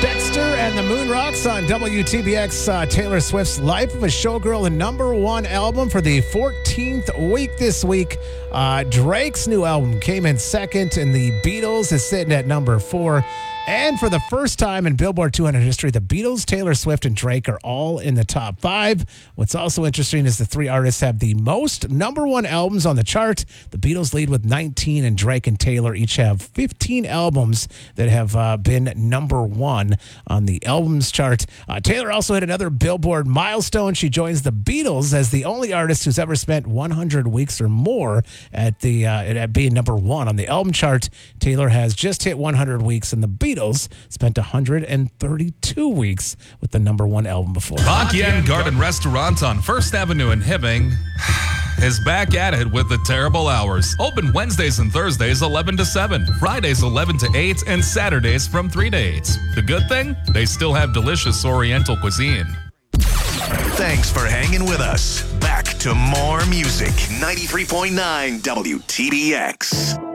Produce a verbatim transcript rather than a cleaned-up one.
Dexter and the Moon Rocks on W T B X. Uh, Taylor Swift's Life of a Showgirl, the number one album for the fourteenth week this week. Uh, Drake's new album came in second, and the Beatles is sitting at number four. And for the first time in Billboard two hundred history, the Beatles, Taylor Swift, and Drake are all in the top five. What's also interesting is the three artists have the most number one albums on the chart. The Beatles lead with nineteen, and Drake and Taylor each have fifteen albums that have uh, been number one on the albums chart. Uh, Taylor also hit another Billboard milestone. She joins the Beatles as the only artist who's ever spent one hundred weeks or more at the uh, at being number one on the album chart. Taylor has just hit one hundred weeks, and the Beatles Beatles spent one hundred thirty-two weeks with the number one album before. Bak-Yen Garden Restaurant on First Avenue in Hibbing is back at it with the terrible hours. Open Wednesdays and Thursdays eleven to seven, Fridays eleven to eight, and Saturdays from three to eight. The good thing? They still have delicious Oriental cuisine. Thanks for hanging with us. Back to more music. ninety-three point nine W T B X.